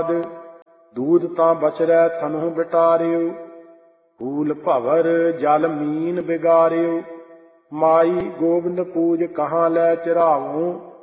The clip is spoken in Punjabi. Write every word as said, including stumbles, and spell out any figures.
ਬਾਦ। ਦੂਧ ਤਾਂ ਬਛਰੈ ਥਨਹੁ ਬਿਟਾਰਿਉ, ਫੂਲ ਭਵਰ ਜਲ ਮੀਨ ਬਿਗਾਰਿਉ। ਮਾਈ ਗੋਬਿੰਦ ਪੂਜ ਕਹਾਂ ਲੈ ਚਰਾਵਉ,